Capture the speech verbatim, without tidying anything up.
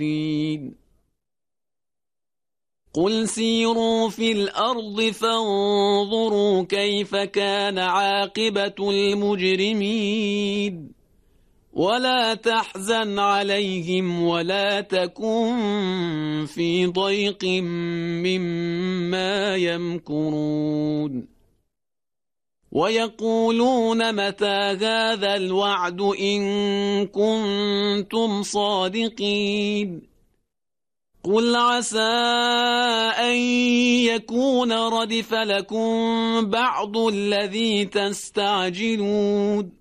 قل سيروا في الأرض فانظروا كيف كان عاقبة المجرمين ولا تحزن عليهم ولا تكن في ضيق مما يمكرون ويقولون متى هذا الوعد إن كنتم صادقين قل عسى أن يكون ردف لكم بعض الذي تستعجلون